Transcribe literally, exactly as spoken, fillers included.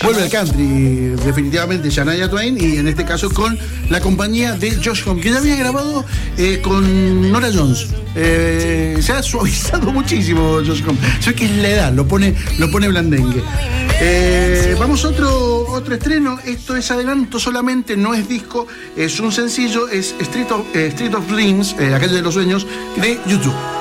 Vuelve al country, definitivamente, Shania Twain, y en este caso con la compañía de Josh Homme, que ya había grabado eh, con Norah Jones. Eh, se ha suavizado muchísimo Josh Homme. Sé que es la edad, lo pone, lo pone blandengue. Eh, vamos a otro, otro estreno. Esto es adelanto solamente, no es disco, es un sencillo, es Street of, eh, Street of Dreams, eh, la calle de los sueños, de YouTube.